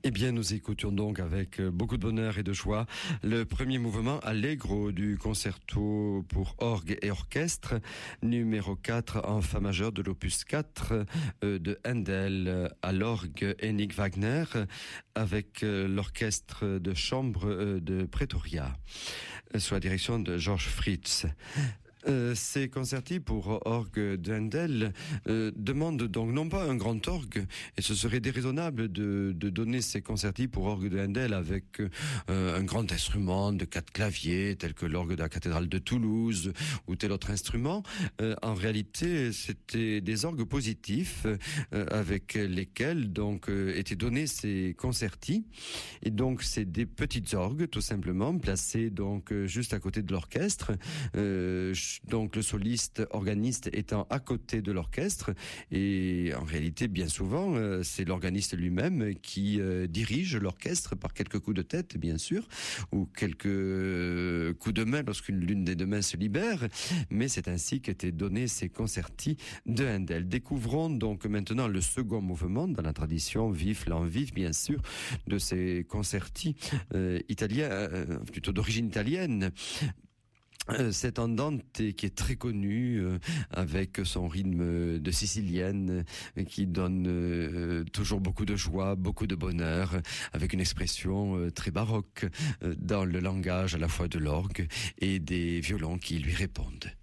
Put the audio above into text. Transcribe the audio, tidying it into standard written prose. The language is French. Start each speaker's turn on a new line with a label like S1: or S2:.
S1: Eh bien, nous écoutions donc avec beaucoup de bonheur et de joie le premier mouvement Allegro du concerto pour orgue et orchestre, numéro 4 en fa majeur de l'opus 4 de Handel à l'orgue Henning Wagner avec l'orchestre de chambre de Pretoria sous la direction de Georges Fritz. Ces concerti pour orgue de Handel demandent donc non pas un grand orgue, et ce serait déraisonnable de donner ces concerti pour orgue de Handel avec un grand instrument de 4 claviers, tel que l'orgue de la cathédrale de Toulouse ou tel autre instrument. En réalité, c'était des orgues positifs avec lesquels donc étaient donnés ces concerti. Et donc c'est des petites orgues tout simplement placées donc juste à côté de l'orchestre. Donc le soliste organiste étant à côté de l'orchestre, et en réalité bien souvent c'est l'organiste lui-même qui dirige l'orchestre par quelques coups de tête bien sûr, ou quelques coups de main l'une des deux mains se libère, mais c'est ainsi qu'étaient donnés ces concerti de Handel. Découvrons donc maintenant le second mouvement dans la tradition vif, lent vif bien sûr, de ces concerti italiens, plutôt d'origine italienne. Cet andante qui est très connu avec son rythme de sicilienne qui donne toujours beaucoup de joie, beaucoup de bonheur, avec une expression très baroque dans le langage à la fois de l'orgue et des violons qui lui répondent.